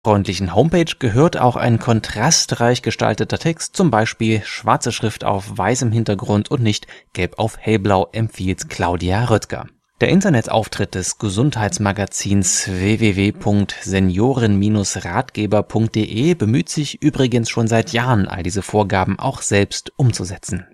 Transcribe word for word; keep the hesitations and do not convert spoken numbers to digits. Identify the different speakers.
Speaker 1: Freundlichen Homepage gehört auch ein kontrastreich gestalteter Text, zum Beispiel schwarze Schrift auf weißem Hintergrund und nicht gelb auf hellblau, empfiehlt Claudia Röttger. Der Internetauftritt des Gesundheitsmagazins w w w punkt senioren Bindestrich ratgeber punkt de bemüht sich übrigens schon seit Jahren, all diese Vorgaben auch selbst umzusetzen.